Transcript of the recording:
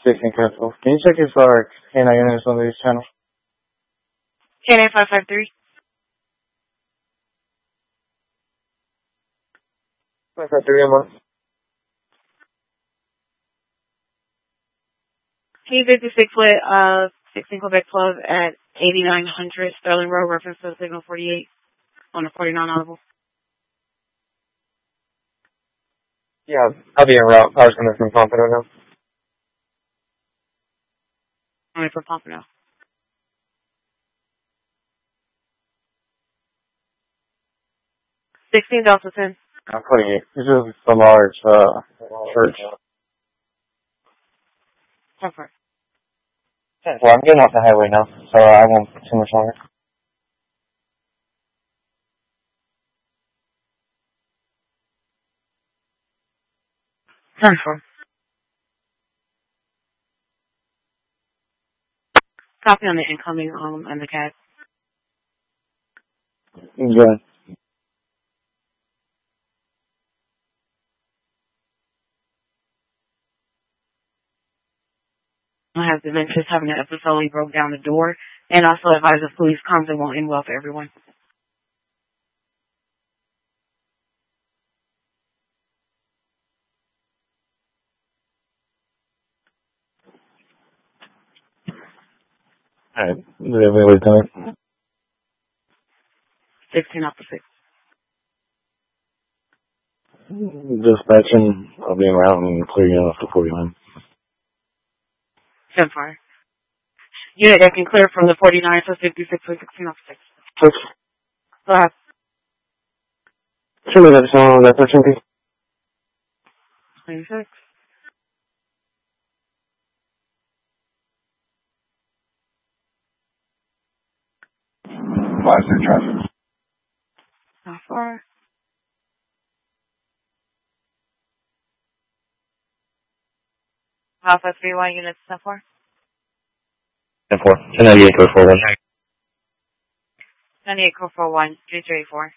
16 Capital. Can you check if our K9 unit is on this channel? K9 553. 553 a month. T56 with 16 Quebec 12 at 8900 Sterling Road, reference to signal 48 on the 49 audible. Yeah, I'll be en route. I was coming from Pompano now. Only for Pompano. 16 Delta 10. I'm 48. This is a large church. Comfort. Well, I'm getting off the highway now, so I won't take too much longer. Confirm. Copy on the incoming and the CAD. Good. I have Dementia having an episode. He broke down the door, and also advise the police comes and won't end well for everyone. Alright, wait a minute. 16 off the 6. Dispatching, I'll be around and clearing off the 49. 10 fire. Unit that can clear from the 49 to 56 with 16 off the 6. Go ahead. Show me that song on that 13 piece. 26. Live through traffic. How far? Alpha 3Y units so far? 10-4. 1098 code 41. 98 code 41, 334.